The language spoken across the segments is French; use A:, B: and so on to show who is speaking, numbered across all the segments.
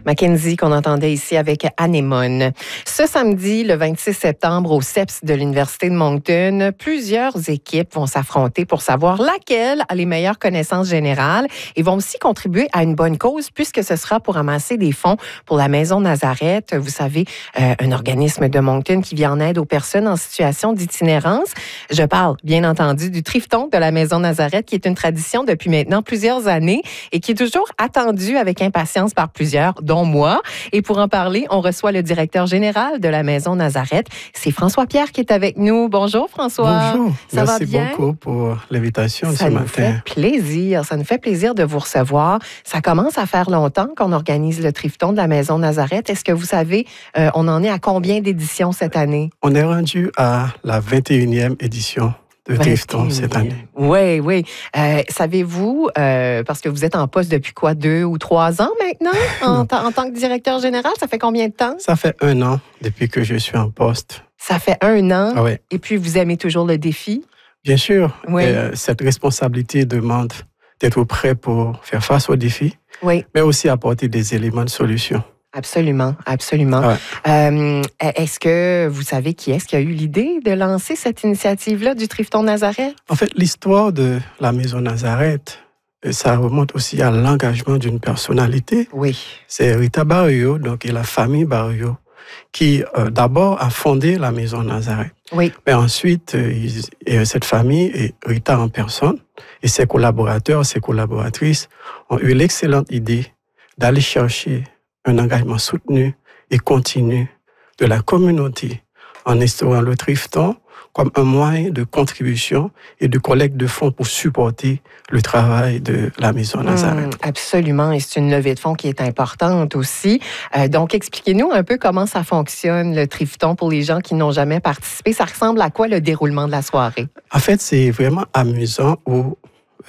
A: Mackenzie qu'on entendait ici avec Anémone. Ce samedi, le 26 septembre, au CEPS de l'Université de Moncton, plusieurs équipes vont s'affronter pour savoir laquelle a les meilleures connaissances générales et vont aussi contribuer à une bonne cause puisque ce sera pour amasser des fonds pour la Maison Nazareth. Vous savez, un organisme de Moncton qui vient en aide aux personnes en situation d'itinérance. Je parle, bien entendu, du Trifton de la Maison Nazareth qui est une tradition depuis maintenant plusieurs années et qui est toujours attendue avec impatience par plusieurs, dont moi. Et pour en parler, on reçoit le directeur général de la Maison Nazareth. C'est François Pierre qui est avec nous. Bonjour François.
B: Bonjour.
A: Ça va bien?
B: Merci beaucoup pour l'invitation ce matin.
A: Ça nous fait plaisir. Ça nous fait plaisir de vous recevoir. Ça commence à faire longtemps qu'on organise le Trifton de la Maison Nazareth. Est-ce que vous savez, on en est à combien d'éditions cette année?
B: On est rendu à la 21e édition de Trifton cette année.
A: Oui, oui. Savez-vous, parce que vous êtes en poste depuis quoi, 2 ou 3 ans maintenant, en tant que directeur général, ça fait combien de temps?
B: Ça fait 1 an depuis que je suis en poste.
A: Ça fait 1 an?
B: Ah ouais.
A: Et puis, vous aimez toujours le défi?
B: Bien sûr.
A: Oui.
B: Cette responsabilité demande d'être prêt pour faire face aux défis,
A: oui,
B: mais aussi apporter des éléments de solution.
A: Absolument, absolument.
B: Ouais.
A: Est-ce que vous savez qui est-ce qui a eu l'idée de lancer cette initiative-là du Trifton Nazareth?
B: En fait, l'histoire de la Maison Nazareth, ça remonte aussi à l'engagement d'une personnalité.
A: Oui.
B: C'est Rita Barrio, donc, et la famille Barrio, qui d'abord a fondé la Maison Nazareth.
A: Oui.
B: Mais ensuite, cette famille, et Rita en personne, et ses collaborateurs, ses collaboratrices, ont eu l'excellente idée d'aller chercher un engagement soutenu et continu de la communauté en instaurant le Trifton comme un moyen de contribution et de collecte de fonds pour supporter le travail de la Maison Nazareth.
A: Absolument, et c'est une levée de fonds qui est importante aussi. Donc, expliquez-nous un peu comment ça fonctionne, le Trifton, pour les gens qui n'ont jamais participé. Ça ressemble à quoi le déroulement de la soirée?
B: En fait, c'est vraiment amusant où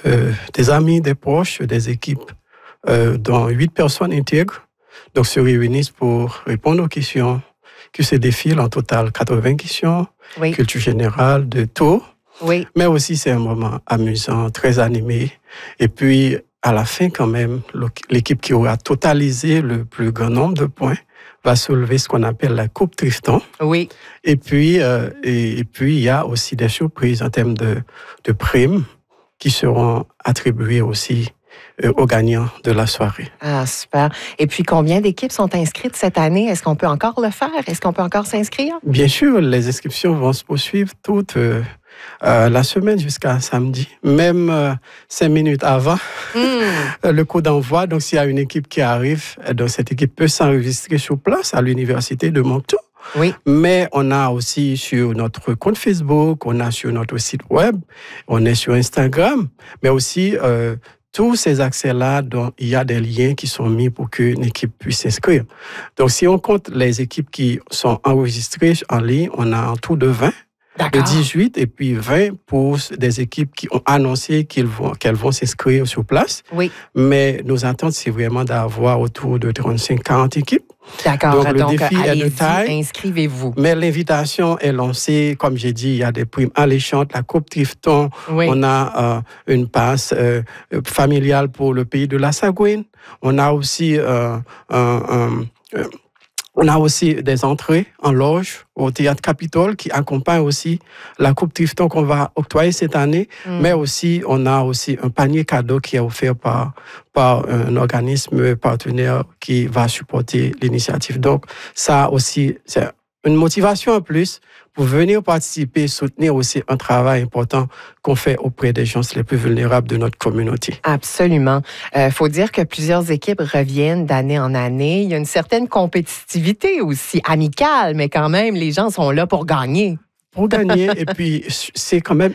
B: des amis, des proches, des équipes, dont 8 personnes intègres, donc se réunissent pour répondre aux questions qui se défilent en total 80 questions,
A: oui,
B: culture générale, de tout.
A: Oui.
B: Mais aussi, c'est un moment amusant, très animé. Et puis, à la fin, quand même, l'équipe qui aura totalisé le plus grand nombre de points va soulever ce qu'on appelle la Coupe Trifton.
A: Oui.
B: Et puis, il y a aussi des surprises en termes de primes qui seront attribuées aussi aux gagnants de la soirée.
A: Ah, super. Et puis, combien d'équipes sont inscrites cette année? Est-ce qu'on peut encore le faire? Est-ce qu'on peut encore s'inscrire?
B: Bien sûr, les inscriptions vont se poursuivre toute la semaine jusqu'à samedi, même 5 minutes avant le coup d'envoi. Donc, s'il y a une équipe qui arrive, donc cette équipe peut s'enregistrer sur place à l'Université de Moncton.
A: Oui.
B: Mais on a aussi sur notre compte Facebook, on a sur notre site web, on est sur Instagram, mais aussi tous ces accès-là, donc, il y a des liens qui sont mis pour qu'une équipe puisse s'inscrire. Donc, si on compte les équipes qui sont enregistrées en ligne, on a un tour de 20, de 18 et puis 20 pour des équipes qui ont annoncé qu'elles vont s'inscrire sur place.
A: Oui.
B: Mais nos attentes, c'est vraiment d'avoir autour de 35-40 équipes.
A: D'accord.
B: Donc, le défi est de taille.
A: Inscrivez-vous.
B: Mais l'invitation est lancée. Comme j'ai dit, il y a des primes alléchantes. La Coupe Trifton,
A: oui,
B: on a une passe familiale pour le pays de la Sagouine. On a aussi des entrées en loge au Théâtre Capitole qui accompagnent aussi la Coupe Trifton qu'on va octroyer cette année. Mais aussi, on a aussi un panier cadeau qui est offert par un organisme partenaire qui va supporter l'initiative. Donc, ça aussi, c'est une motivation en plus pour venir participer, soutenir aussi un travail important qu'on fait auprès des gens les plus vulnérables de notre communauté.
A: Absolument. Faut dire que plusieurs équipes reviennent d'année en année. Il y a une certaine compétitivité aussi, amicale, mais quand même, les gens sont là pour gagner.
B: Pour gagner, et puis c'est quand même